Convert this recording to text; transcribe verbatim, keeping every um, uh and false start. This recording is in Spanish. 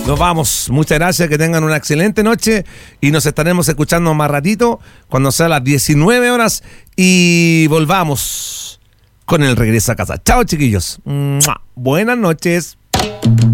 Nos vamos. Muchas gracias, que tengan una excelente noche y nos estaremos escuchando más ratito cuando sea las diecinueve horas y volvamos con el regreso a casa. Chao, chiquillos. ¡Mua! Buenas noches.